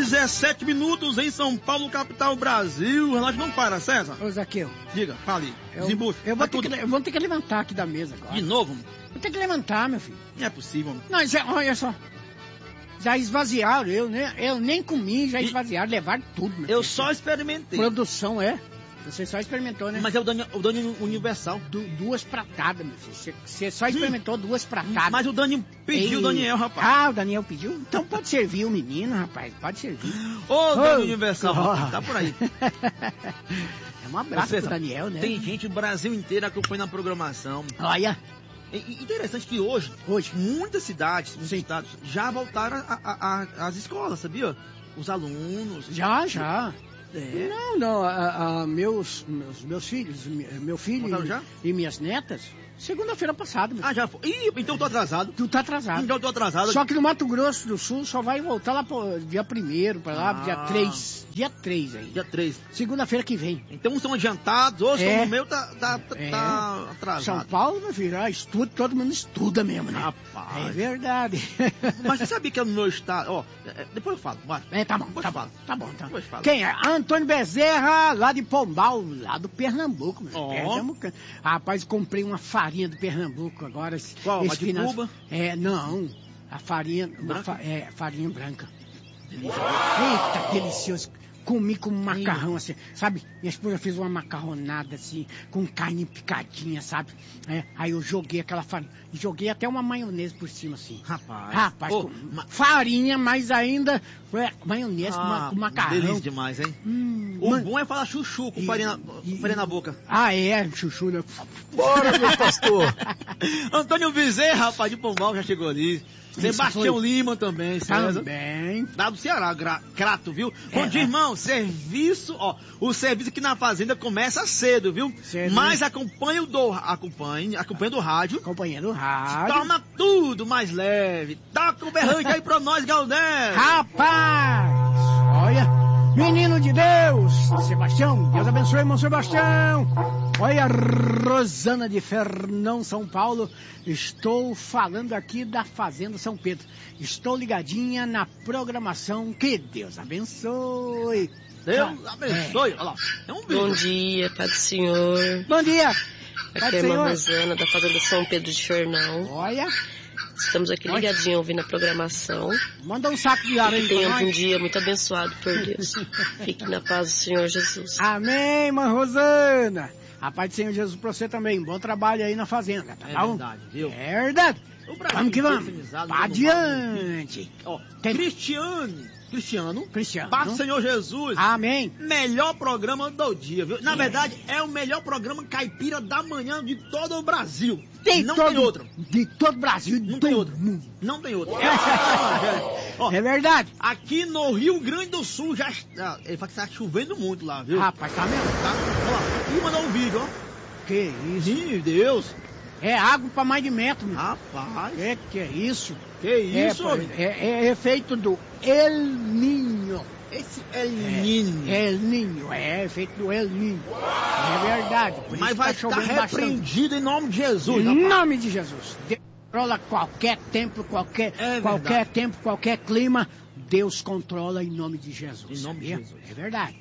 17 minutos em São Paulo, capital Brasil. O relógio não para, César. Ô, Zaqueu. Diga, fale. Desembucha. Eu vou ter que levantar aqui da mesa agora. De novo? Vou ter que levantar, meu filho. Não é possível. Não, olha só. Já esvaziaram, eu nem comi, já esvaziaram, levaram tudo, meu filho. Eu só experimentei. Produção, é? Você só experimentou, né? Mas é o dano universal. Duas pratadas, meu filho. Você só experimentou duas pratadas. Mas o Dani pediu, o Daniel, rapaz. Ah, o Daniel pediu? Então pode servir o menino, rapaz. Pode servir. Ô, Dani Universal, rapaz, tá por aí. É um abraço pro Daniel, né? Tem gente, o Brasil inteiro acompanhando a programação. Olha. Interessante que hoje muitas cidades, muitos estados, já voltaram às escolas, sabia? Os alunos. Já. É. Não, meus filhos, meu filho e minhas netas, segunda-feira passada. Já foi. Ih, então eu tô atrasado. Tu tá atrasado. Então eu tô atrasado. Só que no Mato Grosso do Sul só vai voltar lá pro dia 1º, pra lá, dia 3. Dia 3 aí. Dia 3. Segunda-feira que vem. Então uns são adiantados, outros são no meio, tá atrasado. São Paulo, meu filho, estuda, todo mundo estuda mesmo, né? Rapaz. É verdade. Mas você sabia que no meu estado, depois eu falo, vai. Tá bom, tá bom. Então. Quem é? Antônio Bezerra, lá de Pombal, lá do Pernambuco, meu filho. Rapaz, comprei uma farinha do Pernambuco agora. Qual? Uma de Cuba? Não. A farinha, farinha branca. Eita, delicioso. Comi com um macarrão assim, sabe? Minha esposa fez uma macarronada assim, com carne picadinha, sabe? Aí eu joguei aquela farinha, joguei até uma maionese por cima assim. Rapaz, farinha, mas ainda maionese com macarrão. Delícia demais, hein? O bom é falar chuchu com farinha na boca. Chuchu, né? Bora, meu pastor! Antônio Bezerra, rapaz, de Pombal, já chegou ali. Sebastião Lima também, César. Também. Lá do Ceará, grato, viu? Bom dia, irmão, o serviço aqui na fazenda começa cedo, viu? Cedo. Mas acompanha do rádio. Acompanhando o rádio. Torna tudo mais leve. Toca o berrante aí pra nós, Galdério. Rapaz, olha. Menino de Deus, Sebastião, Deus abençoe, irmão Sebastião. Olha, Rosana de Fernão, São Paulo, estou falando aqui da Fazenda São Pedro. Estou ligadinha na programação, que Deus abençoe. Deus abençoe. Olha lá. Bom dia, Pai do Senhor. Bom dia. Aqui é a irmã Rosana, da Fazenda São Pedro de Fernão. Olha. Estamos aqui ligadinhos ouvindo a programação. Manda um saco de areia. Tenhamos um dia muito abençoado por Deus. Fique na paz do Senhor Jesus. Amém, irmã Rosana. A paz do Senhor Jesus para você também. Bom trabalho aí na fazenda. Tá bom? Verdade, viu? É verdade. Vamos que vamos. Adiante. Cristiano. Paz do Senhor Jesus. Amém. Melhor programa do dia, viu? Na verdade, é o melhor programa caipira da manhã de todo o Brasil. Tem outro. De todo o Brasil. Não tem outro. Não tem outro. É verdade. Aqui no Rio Grande do Sul já ele fala que tá chovendo muito lá, viu? Rapaz, tá mesmo? Tá. Olha lá. E mandou um vídeo, ó. Que isso? Meu Deus. É água pra mais de metro, meu. Rapaz. Que é isso? Que isso, homem? É efeito do El Niño. Esse El Niño. El Niño, é efeito do El Niño. É verdade. Mas vai estar repreendido em nome de Jesus. Em nome de Jesus. Deus controla qualquer tempo, qualquer clima. Deus controla em nome de Jesus. Em nome de Jesus. É verdade.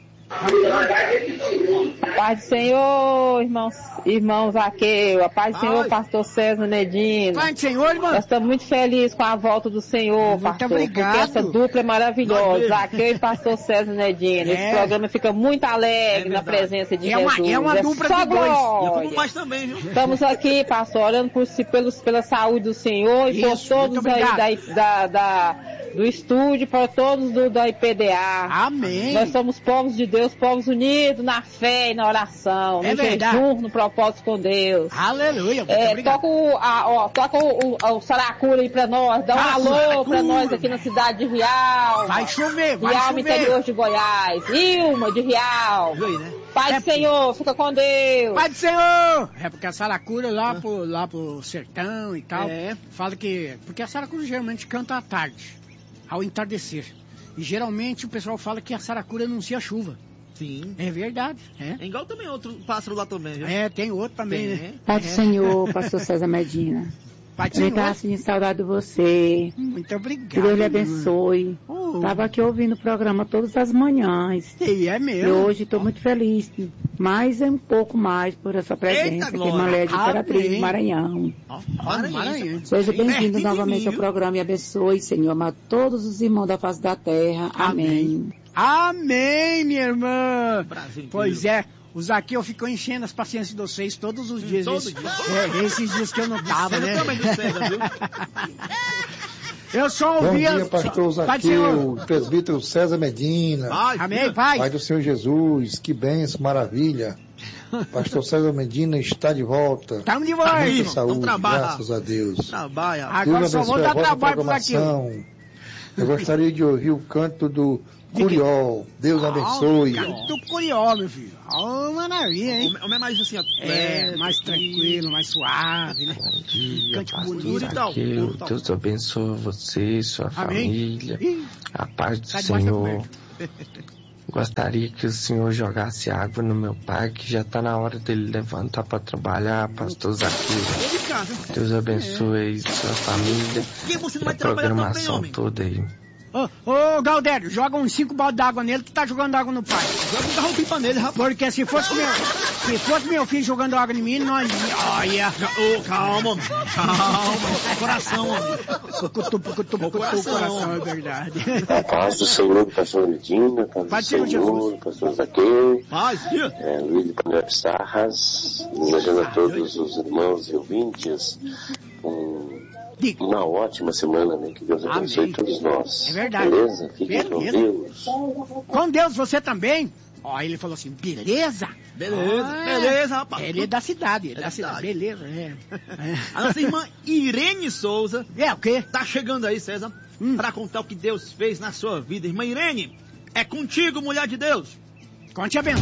Paz do Senhor, irmãos Zaqueu. A paz do Senhor, pastor César Nedino. Paz do Senhor, irmão. Nós estamos muito felizes com a volta do Senhor, muito pastor. Obrigado. Porque essa dupla é maravilhosa. Zaqueu e pastor César Nedino. Esse programa fica muito alegre na presença de Jesus. É uma dupla de dois. E eu como mais também, viu? Estamos aqui, pastor, orando pela saúde do Senhor e por todos aí do estúdio, para todos da IPDA. Amém. Nós somos povos de Deus, povos unidos na fé e na oração, no jejum, no propósito com Deus. Aleluia. Toca o Saracura aí pra nós, dá um alô pra nós aqui na cidade de Rial. Vai chover, Rial, interior de Goiás. Ilma de Rial. Né? Pai do Senhor, fica com Deus. Pai do Senhor. É porque a Saracura lá pro sertão e tal, fala que... Porque a Saracura geralmente canta à tarde, ao entardecer. E geralmente o pessoal fala que a Saracura anuncia chuva. Sim. É verdade. É igual também outro pássaro lá também, viu? Tem outro também, né? Pai do Senhor, pastor César Medina. Pai do Senhor. Sentindo saudade de você. Muito obrigado. Que Deus lhe abençoe. Estava aqui ouvindo o programa todas as manhãs. E é mesmo. E hoje estou muito feliz. Mais um pouco mais por essa presença aqui, Mulher de Imperatriz do Maranhão. Maranhão. Seja bem-vindo novamente ao programa e abençoe, Senhor, amar todos os irmãos da face da terra. Amém. Amém, minha irmã. Brasil. Pois é. O Zaqueu ficou enchendo as paciências de vocês todos os dias. Esses dias que eu não tava, né? Também do César, viu? Eu só ouvia... Bom dia, pastor Zaqueu, presbítero César Medina. Amém, pai. Pai do Senhor Jesus, que bênção, maravilha. Pastor César Medina está de volta. Estamos de volta. Muita saúde, trabalha. graças a Deus. Trabalha. Agora só vou dar trabalho pro Zaqueu. Eu gostaria de ouvir o canto do Curió. Deus abençoe. Canto do Curió, meu filho. Maravilha, hein? Homem é mais assim, ó. Mais tranquilo, mais suave, né? Bom dia, Cante Zaqueu. Deus abençoe você, sua família. A paz do Senhor. Gostaria que o senhor jogasse água no meu pai, que já está na hora dele levantar para trabalhar, pastor Zaqueu. Deus abençoe sua família. E você não vai a trabalhar programação também, toda aí. Ô, Galdério, joga uns 5 baldes d'água nele que tá jogando água no pai. Joga um garrão-pipa nele, rapaz. Porque se fosse meu filho jogando água em mim, nós... Olha... Calma. Coração, homem. Coração, é verdade. A paz do Senhor, pastor Medina, paz do Senhor, pastor Zaqueu, Luiz de Panel Sarras, desejando a todos os irmãos e ouvintes uma ótima semana, né? Que Deus abençoe todos nós. É verdade. Beleza? Fiquem com Deus. Com Deus, você também? Ó, ele falou assim, beleza? Beleza, rapaz. Ele é da cidade, Beleza, A nossa irmã Irene Souza. O quê? Tá chegando aí, César, pra contar o que Deus fez na sua vida. Irmã Irene, é contigo, mulher de Deus. Conte a benção.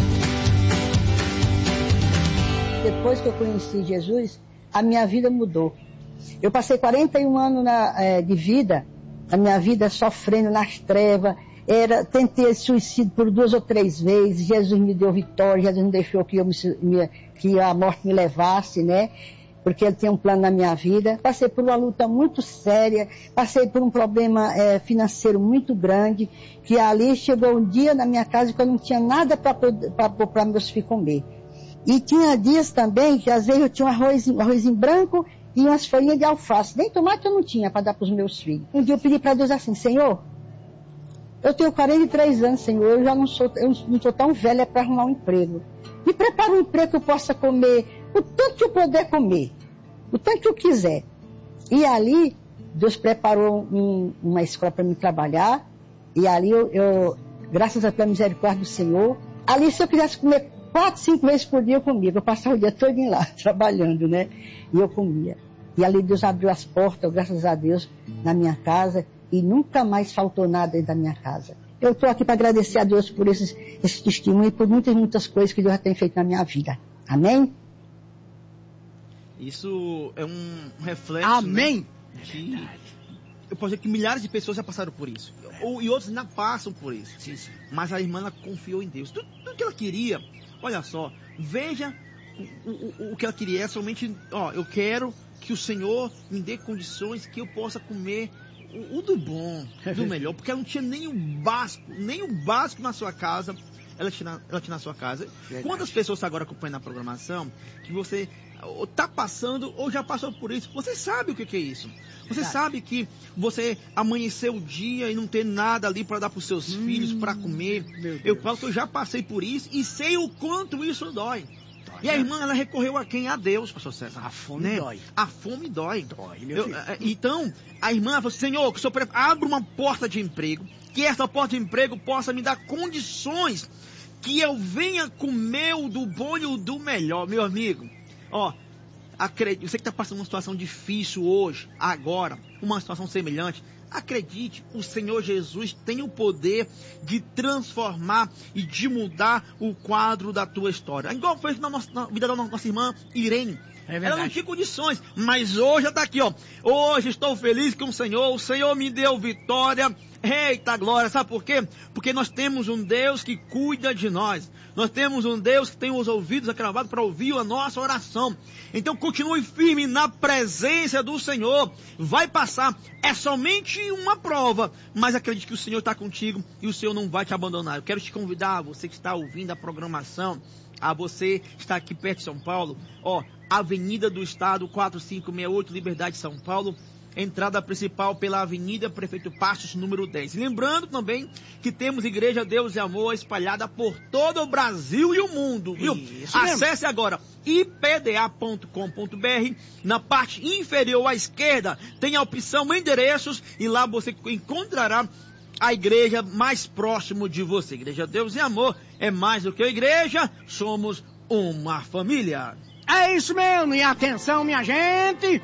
Depois que eu conheci Jesus, a minha vida mudou. Eu passei 41 anos de vida, a minha vida sofrendo nas trevas, tentei suicídio por 2 ou 3 vezes, Jesus me deu vitória, Jesus não deixou que a morte me levasse, né? Porque Ele tem um plano na minha vida. Passei por uma luta muito séria, passei por um problema financeiro muito grande, que ali chegou um dia na minha casa que eu não tinha nada para pôr para meus filhos comer. E tinha dias também que às vezes eu tinha um arrozinho branco e umas folhinhas de alface. Nem tomate eu não tinha para dar para os meus filhos. Um dia eu pedi para Deus assim, Senhor, eu tenho 43 anos, Senhor, eu não sou tão velha para arrumar um emprego. Me prepara um emprego que eu possa comer o tanto que eu puder comer, o tanto que eu quiser. E ali, Deus preparou uma escola para mim trabalhar, e ali eu graças à misericórdia do Senhor, ali se eu quisesse comer 4, 5 vezes por dia eu comia. Eu passava o dia todo lá, trabalhando, né? E eu comia. E ali Deus abriu as portas, graças a Deus, na minha casa. E nunca mais faltou nada dentro da minha casa. Eu estou aqui para agradecer a Deus por esse testemunho e por muitas coisas que Deus já tem feito na minha vida. Amém? Isso é um reflexo... Amém! Né, eu posso dizer que milhares de pessoas já passaram por isso. E outros ainda passam por isso. Sim. Mas a irmã, ela confiou em Deus. Tudo que ela queria... Olha só, veja o que ela queria. É somente, eu quero que o Senhor me dê condições que eu possa comer o do bom, do melhor. Porque ela não tinha nem o básico na sua casa. Ela tinha na sua casa. Verdade. Quantas pessoas agora acompanhando a programação que você está passando ou já passou por isso? Você sabe o que é isso. Você sabe que você amanheceu o dia e não tem nada ali para dar para os seus filhos, para comer. Eu falo que eu já passei por isso e sei o quanto isso dói. E a irmã, ela recorreu a quem? A Deus, pastor César. A fome dói. A fome dói. Então, a irmã falou, Senhor, que o Senhor abra uma porta de emprego, que essa porta de emprego possa me dar condições que eu venha comer o do bom e o do melhor, meu amigo. Acredite, você que está passando uma situação difícil hoje, agora, uma situação semelhante, acredite, o Senhor Jesus tem o poder de transformar e de mudar o quadro da tua história. Igual fez na vida da nossa irmã Irene. Ela não tinha condições, mas hoje ela está aqui, Hoje estou feliz com o Senhor me deu vitória, Eita glória, sabe por quê? Porque nós temos um Deus que cuida de nós. Nós temos um Deus que tem os ouvidos agravados para ouvir a nossa oração. Então continue firme na presença do Senhor. Vai passar. É somente uma prova, mas acredite que o Senhor está contigo e o Senhor não vai te abandonar. Eu quero te convidar, você que está ouvindo a programação, a você que está aqui perto de São Paulo, Avenida do Estado 4568, Liberdade, São Paulo. Entrada principal pela Avenida Prefeito Passos, número 10. Lembrando também que temos Igreja Deus e Amor espalhada por todo o Brasil e o mundo, viu? Acesse agora ipda.com.br. Na parte inferior à esquerda tem a opção Endereços e lá você encontrará a igreja mais próximo de você. Igreja Deus e Amor é mais do que a igreja, somos uma família. É isso mesmo, e atenção, minha gente!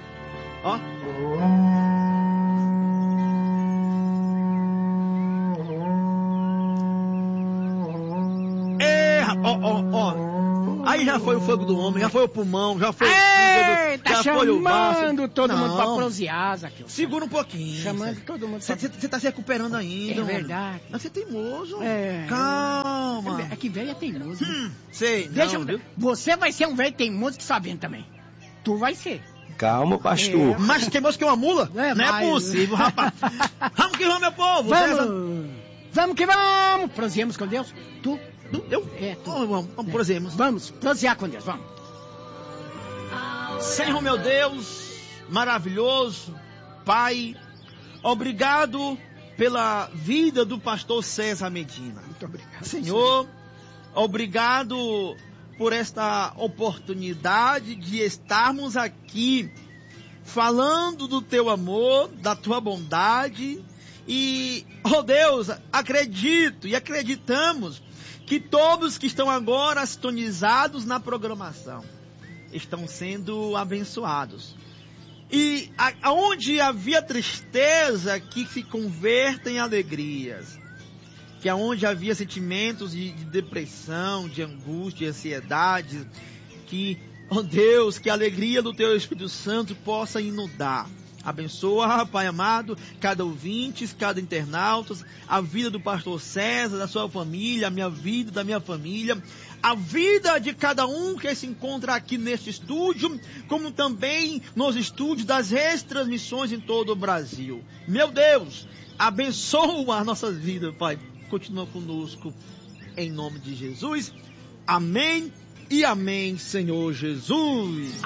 Aí já foi o fogo do homem, já foi o pulmão, já foi o fígado, já foi o baço. Chamando todo mundo pra prosear, aqui. Segura um pouquinho. Chamando todo mundo. Você tá se recuperando ainda. É verdade. Mas você é teimoso. Calma. É que velho é teimoso. Sei, viu? Você vai ser um velho teimoso que sabendo também. Tu vai ser. Calma, pastor. Mais teimoso que uma mula? Não é possível, rapaz. Vamos que vamos, meu povo. Vamos que vamos. Proseamos com Deus. Tu? Eu? Tu. Vamos, proseamos. Vamos, prosear com Deus, vamos. Senhor, meu Deus, maravilhoso, Pai, obrigado pela vida do pastor César Medina. Muito obrigado. Senhor, obrigado por esta oportunidade de estarmos aqui falando do teu amor, da tua bondade e, Deus, acredito e acreditamos que todos que estão agora sintonizados na programação estão sendo abençoados. E aonde havia tristeza, que se converta em alegrias. Que aonde havia sentimentos de depressão, de angústia, de ansiedade, que, Deus, que a alegria do teu Espírito Santo possa inundar. Abençoa, Pai amado, cada ouvinte, cada internauta, a vida do pastor César, da sua família, a minha vida, da minha família, a vida de cada um que se encontra aqui neste estúdio, como também nos estúdios das retransmissões em todo o Brasil. Meu Deus, abençoa as nossas vidas, Pai. Continua conosco, em nome de Jesus. Amém. E amém, Senhor Jesus.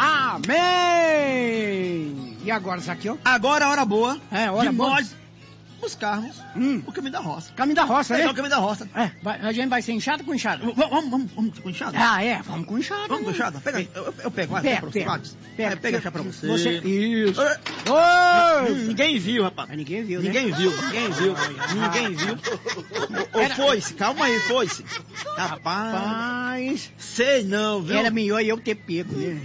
Amém. E agora, Zaqueu? Agora a hora boa. Hora boa. Nós buscarmos o caminho da roça. Caminho da roça, né? O caminho da roça. A gente vai ser enxada com enxada? Vamos com enxada? Vamos com enxada. Vamos com enxada? Pega, eu pego. Pega pra você. Isso. Ninguém viu, rapaz. Ninguém viu, né? Ninguém viu. Foi-se, calma aí, foi-se. Rapaz. Sei não, viu? Era melhor eu ter pego, né?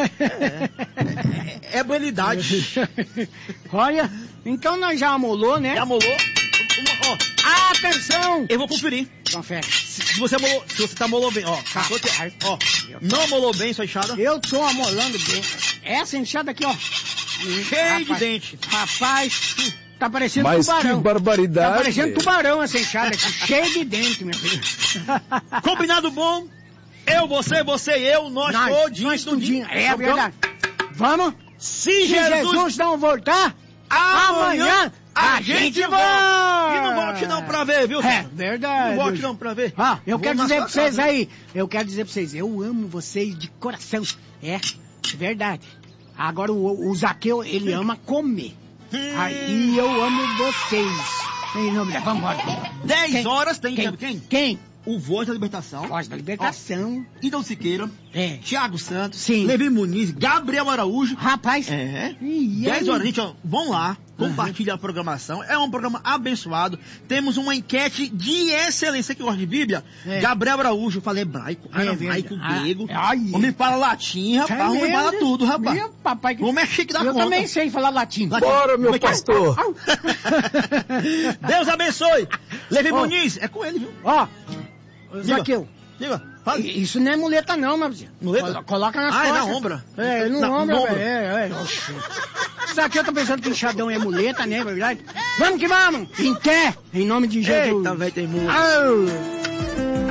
É habilidade. Olha, então nós já amolou, né? Já amolou. Atenção! Eu vou conferir. Confere. Se você tá amolou bem, não amolou bem sua enxada? Eu tô amolando bem. Essa enxada aqui, cheio de dente. Rapaz, tá parecendo mas tubarão. Que barbaridade. Tá parecendo tubarão essa enxada aqui, cheio de dente, meu filho. Combinado bom? Eu, você e eu, nós tudinho. É verdade. Vamos? Se Jesus não voltar, amanhã a gente volta! E não volte não pra ver, viu? É verdade. Não volte não pra ver. Eu quero dizer pra vocês aí, eu amo vocês de coração. É verdade. Agora o Zaqueu, ele ama comer. E eu amo vocês. Em nome da... Vamos embora. 10 horas tem, sabe quem? Quem? O Voz da Libertação. Voz da Libertação. Idão Siqueira. Thiago Santos. Sim. Levi Muniz. Gabriel Araújo. Rapaz. 10 horas, gente, vão lá. Compartilha a programação. É um programa abençoado. Temos uma enquete de excelência que gosta de Bíblia. Gabriel Araújo fala hebraico, aramaico, grego. Homem fala latim, rapaz. Homem fala tudo, rapaz. Meu papai. Homem é chique da conta. Eu também sei falar latim. Bora, meu pastor. Deus abençoe. Levi Muniz. É com ele, viu? Zaqueu. Diga, fala. Isso não é muleta não, meu filho. Muleta? Coloca nas costas. É na ombra. No ombro, Isso aqui eu tô pensando que enxadão é muleta, né, verdade? Vamos que vamos! Em pé, em nome de Jesus. Eita, velho, tem muito.